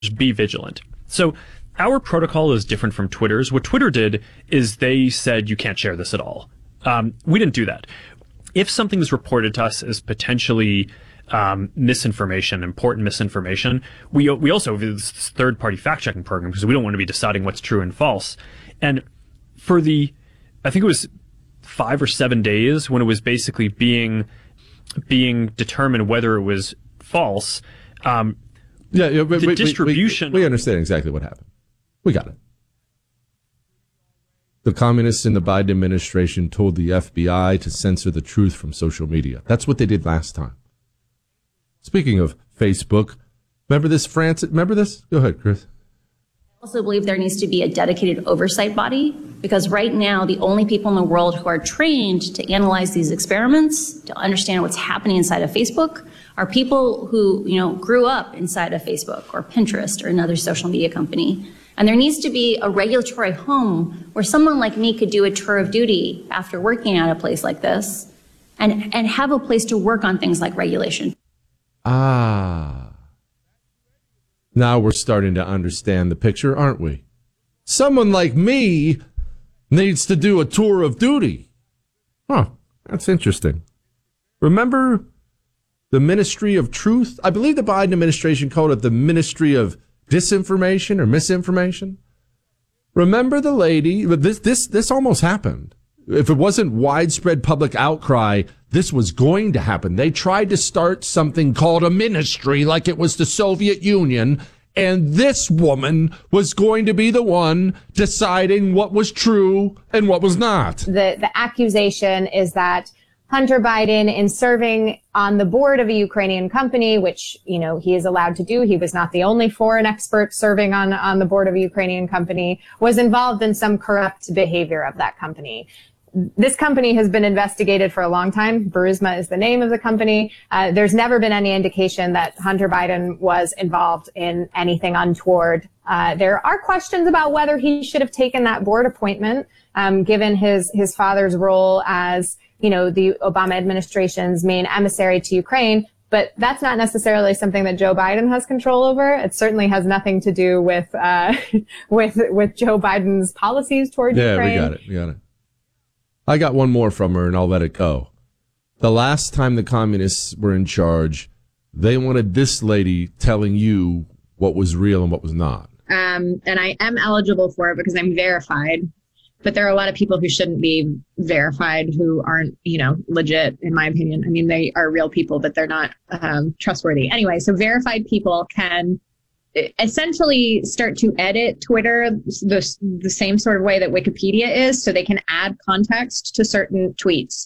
be vigilant. So our protocol is different from Twitter's. What Twitter did is they said you can't share this at all. We didn't do that. If something is reported to us as potentially misinformation, important misinformation, we also have this third-party fact-checking program because we don't want to be deciding what's true and false. And for I think it was 5 or 7 days when it was basically being determined whether it was false. The distribution. We understand exactly what happened. We got it. The communists in the Biden administration told the FBI to censor the truth from social media. That's what they did last time. Speaking of Facebook, remember this, Francis? Remember this? Go ahead, Chris. I also believe there needs to be a dedicated oversight body, because right now the only people in the world who are trained to analyze these experiments, to understand what's happening inside of Facebook, are people who, grew up inside of Facebook or Pinterest or another social media company. And there needs to be a regulatory home where someone like me could do a tour of duty after working at a place like this and have a place to work on things like regulation. Now we're starting to understand the picture, aren't we? Someone like me needs to do a tour of duty. Huh, that's interesting. Remember the Ministry of Truth? I believe the Biden administration called it the Ministry of Disinformation or Misinformation. Remember the lady? This almost happened. If it wasn't widespread public outcry, this was going to happen. They tried to start something called a ministry like it was the Soviet Union, and this woman was going to be the one deciding what was true and what was not. The accusation is that Hunter Biden, in serving on the board of a Ukrainian company, which, he is allowed to do, he was not the only foreign expert serving on the board of a Ukrainian company, was involved in some corrupt behavior of that company. This company has been investigated for a long time. Burisma is the name of the company. There's never been any indication that Hunter Biden was involved in anything untoward. There are questions about whether he should have taken that board appointment, given his father's role as, the Obama administration's main emissary to Ukraine. But that's not necessarily something that Joe Biden has control over. It certainly has nothing to do with Joe Biden's policies toward Ukraine. Yeah, we got it. I got one more from her, and I'll let it go. The last time the communists were in charge, they wanted this lady telling you what was real and what was not. And I am eligible for it because I'm verified. But there are a lot of people who shouldn't be verified, who aren't, legit, in my opinion. I mean, they are real people, but they're not trustworthy. Anyway, so verified people can essentially start to edit Twitter the same sort of way that Wikipedia is, so they can add context to certain tweets.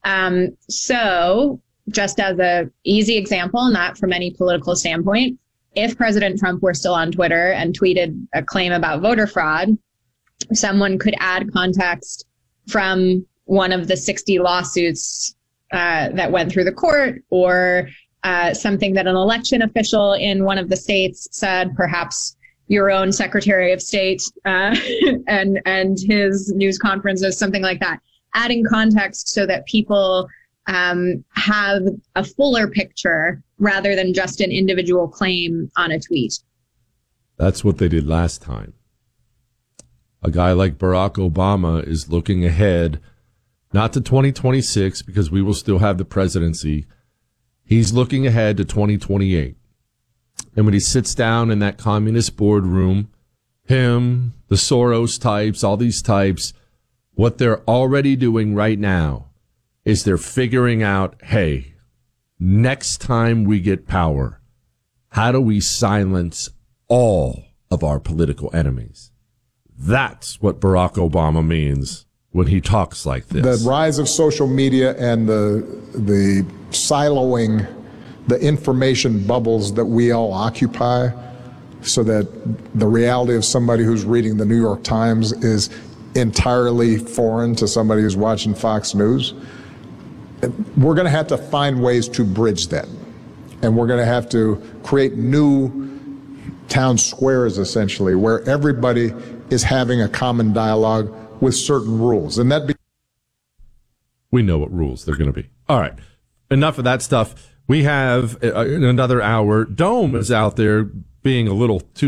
So just as a easy example, not from any political standpoint, if President Trump were still on Twitter and tweeted a claim about voter fraud, someone could add context from one of the 60 lawsuits that went through the court, or something that an election official in one of the states said, perhaps your own Secretary of State and his news conferences, something like that. Adding context so that people have a fuller picture rather than just an individual claim on a tweet. That's what they did last time. A guy like Barack Obama is looking ahead, not to 2026, because we will still have the presidency. He's looking ahead to 2028. And when he sits down in that communist boardroom, him, the Soros types, all these types, what they're already doing right now is they're figuring out, hey, next time we get power, how do we silence all of our political enemies? That's what Barack Obama means when he talks like this. The rise of social media and the siloing the information bubbles that we all occupy, so that the reality of somebody who's reading the New York Times is entirely foreign to somebody who's watching Fox News. We're going to have to find ways to bridge that. And we're going to have to create new town squares, essentially, where everybody is having a common dialogue with certain rules. And that we know what rules they're going to be. All right. Enough of that stuff. We have in another hour. Dome is out there being a little too